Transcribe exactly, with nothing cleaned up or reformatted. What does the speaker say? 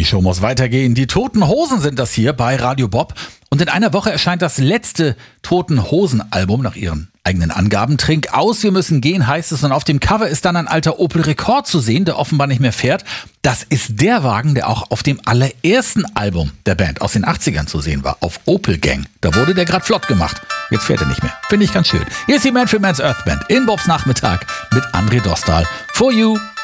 Show muss weitergehen. Die Toten Hosen sind das hier bei Radio Bob. Und in einer Woche erscheint das letzte Toten Hosen Album nach ihren eigenen Angaben. Trink aus, wir müssen gehen, heißt es. Und auf dem Cover ist dann ein alter Opel Rekord zu sehen, der offenbar nicht mehr fährt. Das ist der Wagen, der auch auf dem allerersten Album der Band aus den achtzigern zu sehen war. Auf Opel Gang. Da wurde der gerade flott gemacht. Jetzt fährt er nicht mehr. Finde ich ganz schön. Hier ist die Man for Man's Earth Band in Bobs Nachmittag mit André Dostal. For you.